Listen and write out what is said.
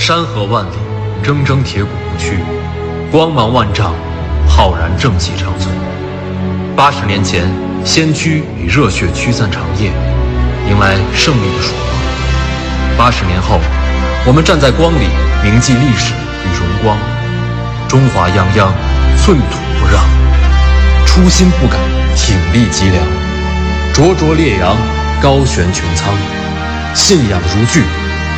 山河万里，铮铮铁骨不屈，光芒万丈，浩然正气长存。80年前，先驱与热血驱散长夜，迎来胜利的曙光。80年后，我们站在光里，铭记历史与荣光。中华泱泱，寸土不让，初心不改，挺立脊梁，灼灼烈阳，高悬穹苍，信仰如炬，